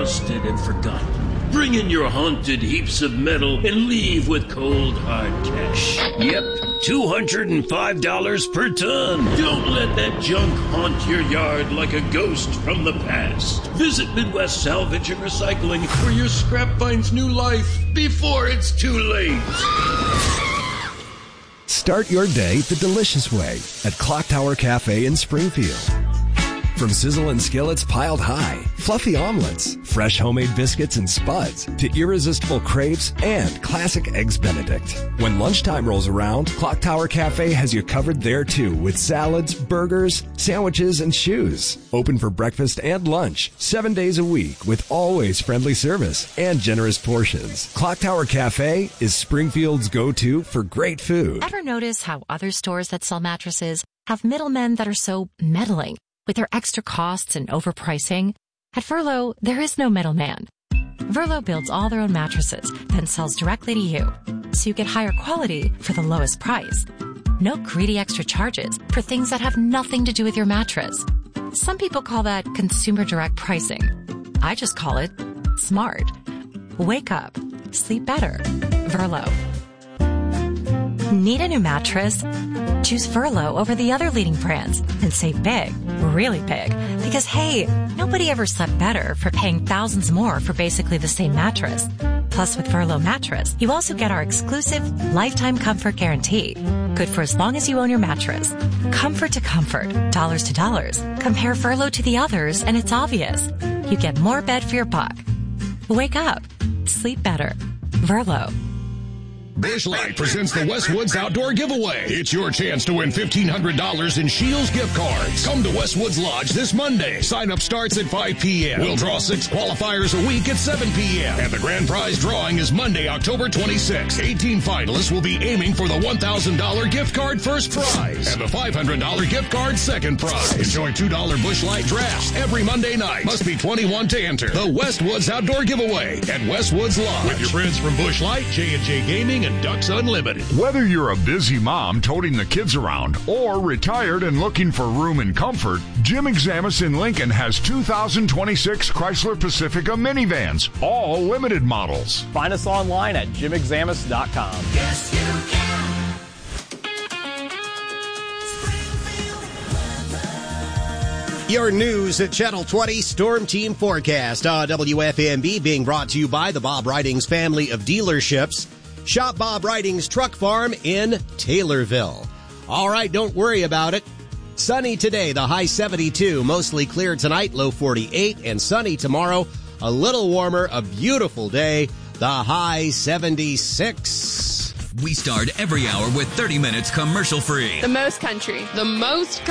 rusted and forgotten. Bring in your haunted heaps of metal and leave with cold, hard cash. Yep, $205 per ton. Don't let that junk haunt your yard like a ghost from the past. Visit Midwest Salvage and Recycling, where your scrap finds new life before it's too late. Start your day the delicious way at Clock Tower Cafe in Springfield. From sizzling skillets piled high, fluffy omelets, fresh homemade biscuits and spuds, to irresistible crepes and classic Eggs Benedict. When lunchtime rolls around, Clock Tower Cafe has you covered there too with salads, burgers, sandwiches, and shoes. Open for breakfast and lunch 7 days a week with always friendly service and generous portions. Clock Tower Cafe is Springfield's go-to for great food. Ever notice how other stores that sell mattresses have middlemen that are so meddling with their extra costs and overpricing? At Verlo, there is no middleman. Verlo builds all their own mattresses, then sells directly to you, so you get higher quality for the lowest price. No greedy extra charges for things that have nothing to do with your mattress. Some people call that consumer direct pricing. I just call it smart. Wake up. Sleep better. Verlo. Need a new mattress? Choose Verlo over the other leading brands and save big, really big. Because hey, nobody ever slept better for paying thousands more for basically the same mattress. Plus, with Verlo mattress, you also get our exclusive lifetime comfort guarantee. Good for as long as you own your mattress. Comfort to comfort, dollars to dollars. Compare Verlo to the others and it's obvious. You get more bed for your buck. Wake up. Sleep better. Verlo. Busch Light presents the Westwoods Outdoor Giveaway. It's your chance to win $1,500 in Shields gift cards. Come to Westwoods Lodge this Monday. Sign-up starts at 5 p.m. We'll draw 6 qualifiers a week at 7 p.m. And the grand prize drawing is Monday, October 26. 18 finalists will be aiming for the $1,000 gift card first prize and the $500 gift card second prize. Enjoy $2 Busch Light drafts every Monday night. Must be 21 to enter. The Westwoods Outdoor Giveaway at Westwoods Lodge. With your friends from Busch Light, J&J Gaming, and Ducks Unlimited. Whether you're a busy mom toting the kids around or retired and looking for room and comfort, Jim Examus in Lincoln has 2026 Chrysler Pacifica minivans, all limited models. Find us online at jimexamus.com. Yes, you can. Your news at Channel 20 Storm Team Forecast. WFMB being brought to you by the Bob Ridings family of dealerships. Shop Bob Ridings Truck Farm in Taylorville. All right, don't worry about it. Sunny today, the high 72. Mostly clear tonight, low 48. And sunny tomorrow, a little warmer, a beautiful day, the high 76. We start every hour with 30 minutes commercial free. The most country. The most